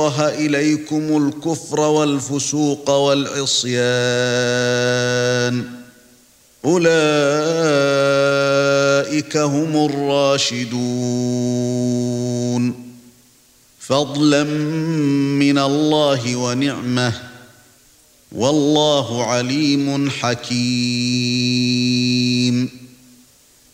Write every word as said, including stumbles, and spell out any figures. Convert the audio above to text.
إليكم الكفر والفسوق والعصيان أولئك هم الراشدون فضلا من الله ونعمه والله عليم حكيم